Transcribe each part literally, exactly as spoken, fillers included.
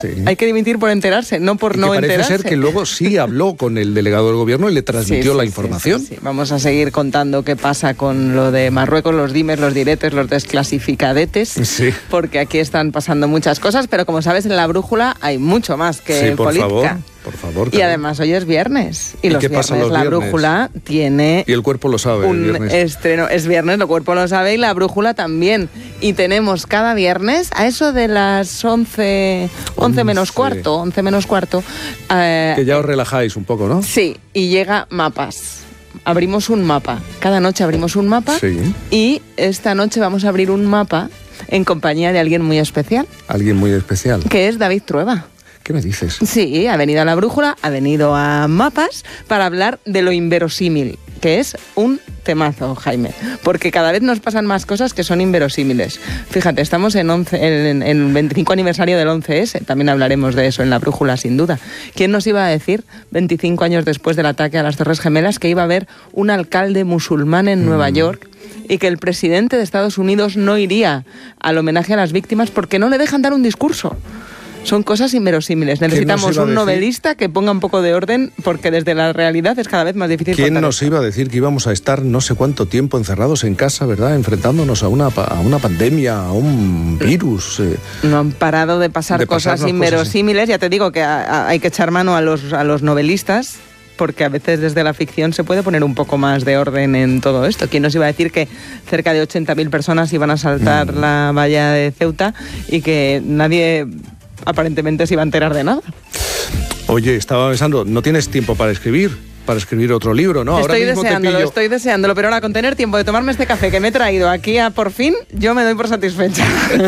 Sí. Hay que dimitir por enterarse, no por y no que parece enterarse. ser que luego sí habló con el delegado del gobierno y le transmitió Sí, sí, la sí, información. Sí, sí. Vamos a seguir contando qué pasa con lo de Marruecos, los dimes, los diretes, los desclasificadetes, Sí. porque aquí están pasando muchas cosas, pero como sabes, en la brújula hay mucho más que Sí, por política. favor, por favor. Y claro. además hoy es viernes. Y, ¿Y los qué viernes pasa los la viernes? brújula tiene Y el cuerpo lo sabe, el un viernes. estreno. Es viernes, el cuerpo lo sabe y la brújula también. Y tenemos cada viernes, a eso de las once, once menos cuarto, once menos cuarto. Eh, Que ya os relajáis un poco, ¿no? Sí, y llega mapas. Abrimos un mapa. Cada noche abrimos un mapa. Sí. Y esta noche vamos a abrir un mapa en compañía de alguien muy especial, Alguien muy especial. que es David Trueba. ¿Qué me dices? Sí, ha venido a la brújula, ha venido a mapas para hablar de lo inverosímil, que es un temazo, Jaime, porque cada vez nos pasan más cosas que son inverosímiles. Fíjate, estamos en, once, en, en el veinticinco aniversario del once ese, también hablaremos de eso en la brújula, sin duda. ¿Quién nos iba a decir, veinticinco años después del ataque a las Torres Gemelas, que iba a haber un alcalde musulmán en mm. Nueva York y que el presidente de Estados Unidos no iría al homenaje a las víctimas porque no le dejan dar un discurso? Son cosas inverosímiles. Necesitamos un novelista que ponga un poco de orden porque desde la realidad es cada vez más difícil. ¿Quién nos esto? iba a decir que íbamos a estar no sé cuánto tiempo encerrados en casa, ¿verdad? Enfrentándonos a una, a una pandemia, a un virus. Eh, no han parado de pasar de cosas inverosímiles. Cosas, ¿sí? Ya te digo que a, a, hay que echar mano a los, a los novelistas, porque a veces desde la ficción se puede poner un poco más de orden en todo esto. ¿Quién nos iba a decir que cerca de ochenta mil personas iban a saltar mm. la valla de Ceuta y que nadie aparentemente se iba a enterar de nada? Oye, estaba pensando, ¿no tienes tiempo para escribir? Para escribir otro libro, ¿no? Estoy ahora mismo deseándolo, te pillo... estoy deseándolo, pero ahora con tener tiempo de tomarme este café que me he traído aquí a por fin, yo me doy por satisfecha.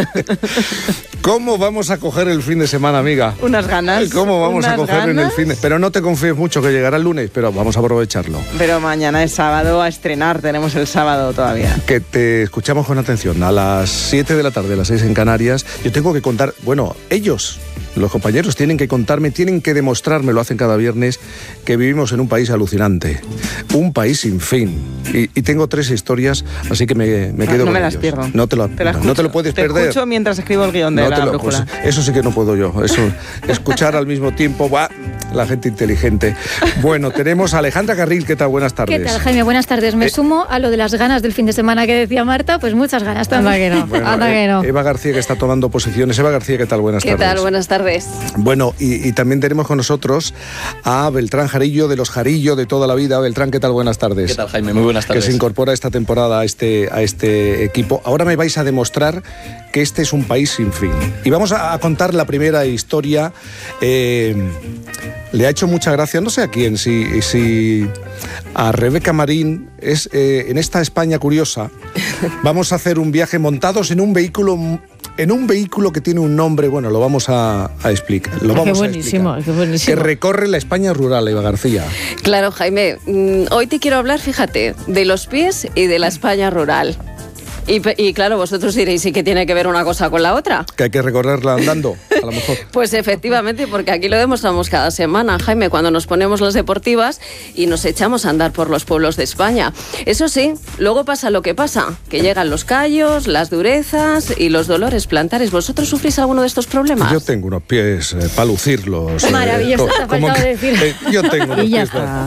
¿Cómo vamos a coger el fin de semana, amiga? Unas ganas. ¿Cómo vamos a coger en el fin de... Pero no te confíes mucho que llegará el lunes, pero vamos a aprovecharlo. Pero mañana es sábado, a estrenar, tenemos el sábado todavía. Que te escuchamos con atención. A las siete de la tarde, a las seis en Canarias, yo tengo que contar, bueno, ellos... Los compañeros tienen que contarme, tienen que demostrarme, lo hacen cada viernes, que vivimos en un país alucinante, un país sin fin. Y, y tengo tres historias, así que me, me quedo no, no con me ellos. las pierdo. No te lo, te la no, no te lo puedes te perder. Te escucho mientras escribo el guión de no la te lo, brújula. Pues, eso sí que no puedo yo. Eso, escuchar al mismo tiempo, ¡buah! La gente inteligente. Bueno, tenemos a Alejandra Carril. ¿Qué tal? Buenas tardes. ¿Qué tal, Jaime? Buenas tardes. Me eh, sumo a lo de las ganas del fin de semana que decía Marta, pues muchas ganas también. Que no. Bueno, Anda que no. Eva García, que está tomando posiciones. Eva García, ¿qué tal? Buenas ¿Qué tardes. ¿Qué tal? Buenas tardes. Bueno, y, y también tenemos con nosotros a Beltrán Jarillo, de los Jarillo de toda la vida. Beltrán, ¿qué tal? Buenas tardes. ¿Qué tal, Jaime? Muy buenas tardes. Que se incorpora esta temporada a este, a este equipo. Ahora me vais a demostrar que este es un país sin fin. Y vamos a, a contar la primera historia. Eh, le ha hecho mucha gracia, no sé a quién, si, si a Rebeca Marín, es eh, en esta España curiosa, vamos a hacer un viaje montados en un vehículo... En un vehículo que tiene un nombre, bueno, lo vamos a, a explicar. Lo vamos qué buenísimo, a explicar. qué buenísimo. Que recorre la España rural, Eva García. Claro, Jaime. Hoy te quiero hablar, fíjate, de los pies y de la España rural. Y, y claro, vosotros diréis, ¿y qué tiene que ver una cosa con la otra? Que hay que recorrerla andando, a lo mejor. Pues efectivamente, porque aquí lo demostramos cada semana, Jaime, cuando nos ponemos las deportivas y nos echamos a andar por los pueblos de España. Eso sí, luego pasa lo que pasa, que llegan los callos, las durezas y los dolores plantares. ¿Vosotros sufrís alguno de estos problemas? Yo tengo unos pies eh, para lucirlos. Maravilloso, eh, te ha faltado que, decir. Eh, yo tengo unos y ya pies está.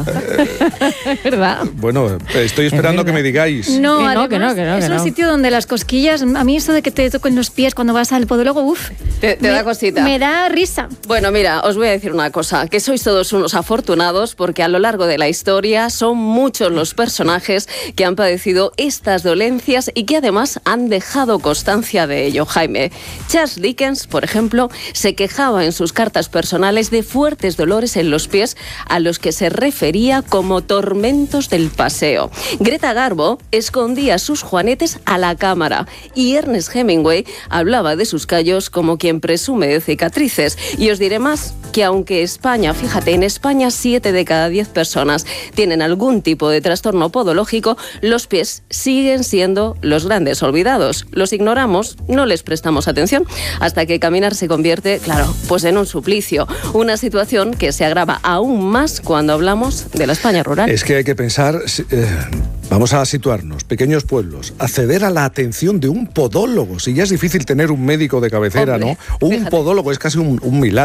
para, eh, ¿Verdad? Bueno, estoy esperando que me digáis. No, que no, además, que no, que no, es que un no. sitio donde las cosquillas, a mí esto de que te toquen los pies cuando vas al podólogo, uff, te, te me, da cosita. Me da risa. Bueno, mira, os voy a decir una cosa, que sois todos unos afortunados porque a lo largo de la historia son muchos los personajes que han padecido estas dolencias y que además han dejado constancia de ello, Jaime. Charles Dickens, por ejemplo, se quejaba en sus cartas personales de fuertes dolores en los pies a los que se refería como tormentos del paseo. Greta Garbo escondía sus juanetes a la cámara y Ernest Hemingway hablaba de sus callos como quien presume de cicatrices. Y os diré más, que aunque España, fíjate, en España siete de cada diez personas tienen algún tipo de trastorno podológico, los pies siguen siendo los grandes olvidados. Los ignoramos, no les prestamos atención, hasta que caminar se convierte, claro, pues en un suplicio. Una situación que se agrava aún más cuando hablamos de la España rural. Es que hay que pensar... Eh, Vamos a situarnos, pequeños pueblos, acceder a la atención de un podólogo. Si ya es difícil tener un médico de cabecera, Hombre, ¿no? Un fíjate. podólogo es casi un, un milagro.